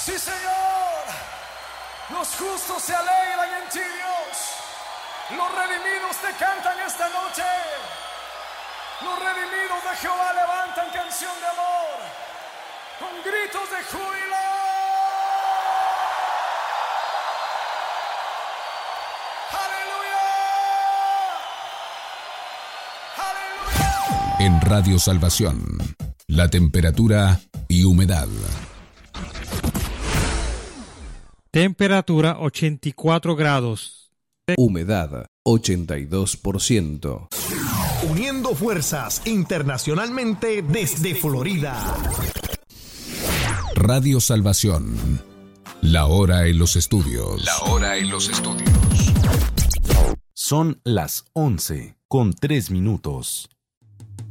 Sí, Señor. Los justos se alegran en ti, Dios. Los redimidos te cantan esta noche. Los redimidos de Jehová levantan canción de amor con gritos de júbilo. ¡Aleluya! ¡Aleluya! En Radio Salvación, la temperatura y humedad. Temperatura 84 grados. Humedad 82%. Uniendo fuerzas internacionalmente desde Florida. Radio Salvación. La hora en los estudios. La hora en los estudios. Son las 11:03.